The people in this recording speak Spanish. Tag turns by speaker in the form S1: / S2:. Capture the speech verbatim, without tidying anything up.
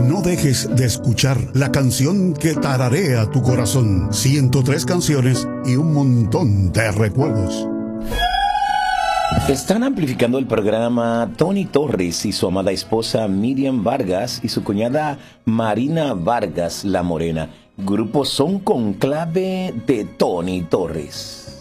S1: No dejes de escuchar la canción que tararea tu corazón. ciento tres canciones y un montón de recuerdos.
S2: Están amplificando el programa Tony Torres y su amada esposa Miriam Vargas y su cuñada Marina Vargas La Morena. Grupo Son Conclave de Tony Torres.